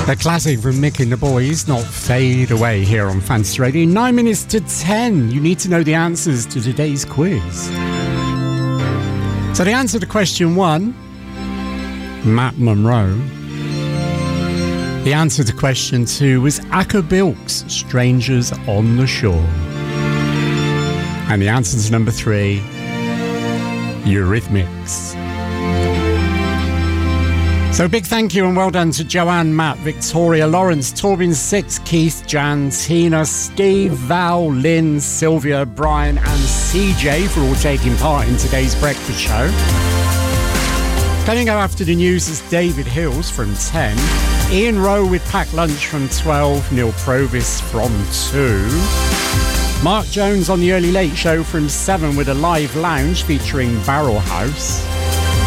A classic from Mick and the Boys, not Fade Away, here on Fantasy Radio. 9 minutes to 10. You need to know the answers to today's quiz. So the answer to question 1, Matt Monro. The answer to question 2 was Acker Bilks, Strangers on the Shore. And the answer to number 3, Eurythmics. So a big thank you and well done to Joanne, Matt, Victoria, Lawrence, Torbin, Six, Keith, Jan, Tina, Steve, Val, Lynn, Sylvia, Brian and CJ for all taking part in today's breakfast show. Coming up after the news is David Hills from 10, Ian Rowe with Packed Lunch from 12, Neil Provis from 2, Mark Jones on the Early Late Show from 7 with a live lounge featuring Barrel House.